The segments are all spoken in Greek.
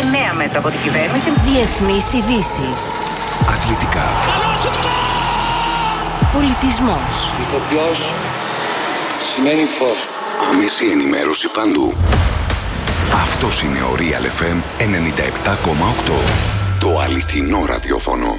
νέα μέτρα από την κυβέρνηση. Διεθνείς ειδήσεις. Αθλητικά. Πολιτισμός. Ηθοποιός σημαίνει φως. Άμεση ενημέρωση παντού. Αυτός είναι ο Real FM 97,8. Το αληθινό ραδιόφωνο.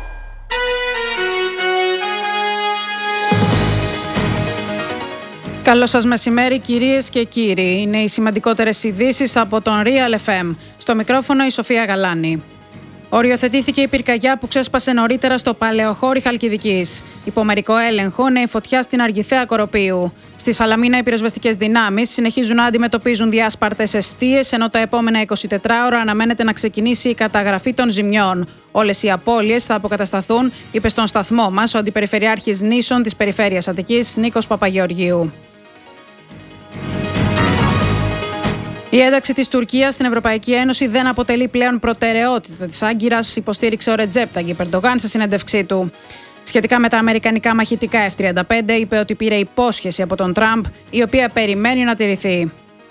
Καλό σας μεσημέρι κυρίες και κύριοι. Είναι οι σημαντικότερες ειδήσεις από τον Real FM. Στο μικρόφωνο η Σοφία Γαλάνη. Οριοθετήθηκε η πυρκαγιά που ξέσπασε νωρίτερα στο Παλαιοχώρι Χαλκιδικής. Υπό μερικό έλεγχο νέη φωτιά στην Αργιθέα Κοροπείου. Στη Σαλαμίνα οι πυροσβεστικές δυνάμεις συνεχίζουν να αντιμετωπίζουν διάσπαρτες εστίες, ενώ τα επόμενα 24 ώρα αναμένεται να ξεκινήσει η καταγραφή των ζημιών. Όλες οι απώλειες θα αποκατασταθούν, είπε στον σταθμό μας ο Αντιπεριφερειάρχης Νήσων της Περιφέρειας Αττικής, Νίκος Παπαγεωργίου. Η ένταξη της Τουρκίας στην Ευρωπαϊκή Ένωση δεν αποτελεί πλέον προτεραιότητα της Άγκυρας, υποστήριξε ο Ρετζέπ Ταγιπ Ερντογάν σε συνέντευξή του. Σχετικά με τα αμερικανικά μαχητικά F-35, είπε ότι πήρε υπόσχεση από τον Τραμπ, η οποία περιμένει να τηρηθεί.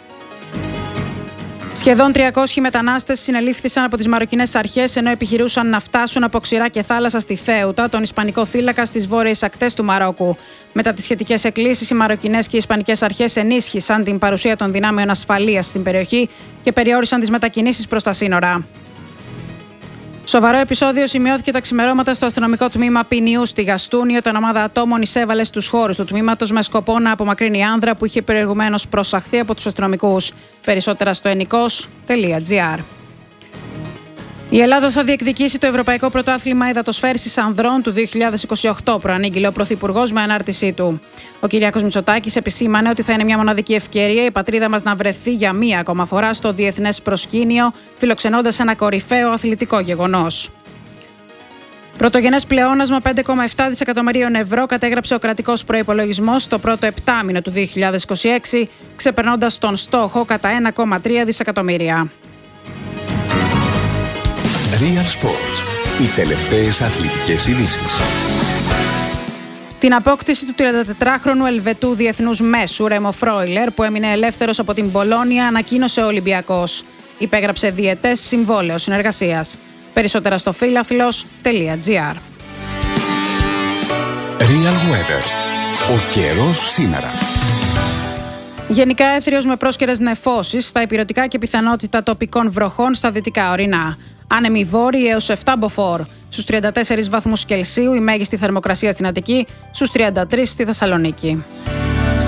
Σχεδόν 300 μετανάστες συνελήφθησαν από τις μαροκινές αρχές ενώ επιχειρούσαν να φτάσουν από ξηρά και θάλασσα στη Θέουτα, τον ισπανικό θύλακα στις βόρειες ακτές του Μαρόκου. Μετά τις σχετικές εκκλήσεις, οι μαροκινές και οι ισπανικές αρχές ενίσχυσαν την παρουσία των δυνάμεων ασφαλείας στην περιοχή και περιόρισαν τις μετακινήσεις προς τα σύνορα. Σοβαρό επεισόδιο σημειώθηκε τα ξημερώματα στο αστυνομικό τμήμα Ποινιού στη Γαστούνη, όταν ομάδα ατόμων εισέβαλε στους χώρους του τμήματος με σκοπό να απομακρύνει άνδρα που είχε προηγουμένως προσαχθεί από τους αστυνομικούς. Περισσότερα στο ενικός.gr. Η Ελλάδα θα διεκδικήσει το Ευρωπαϊκό Πρωτάθλημα Υδατοσφαίρισης Ανδρών του 2028, προανήγγειλε ο Πρωθυπουργός με ανάρτησή του. Ο Κυριάκος Μητσοτάκης επισήμανε ότι θα είναι μια μοναδική ευκαιρία η πατρίδα μας να βρεθεί για μία ακόμα φορά στο διεθνές προσκήνιο, φιλοξενώντας ένα κορυφαίο αθλητικό γεγονός. Πρωτογενές πλεόνασμα 5,7 δισεκατομμυρίων ευρώ κατέγραψε ο κρατικός προϋπολογισμός στο πρώτο επτάμηνο του 2026, ξεπερνώντας τον στόχο κατά 1,3 δισεκατομμύρια. Real Sports. Οι τελευταίες αθλητικές ειδήσεις. Την απόκτηση του 34χρονου Ελβετού διεθνούς μέσου Ρέμο Φρόιλερ, που έμεινε ελεύθερος από την Πολόνια, ανακοίνωσε ο Ολυμπιακός. Υπέγραψε διετές συμβόλαιο συνεργασίας. Περισσότερα στο φίλαφλος.gr. Real Weather. Ο καιρός σήμερα. Γενικά έθριος με πρόσκαιρες νεφώσεις στα ηπειρωτικά και πιθανότητα τοπικών βροχών στα δυτικά ορεινά. Άνεμοι βόρειοι έως 7 μποφόρ. Στους 34 βαθμούς Κελσίου η μέγιστη θερμοκρασία στην Αττική, στους 33 στη Θεσσαλονίκη.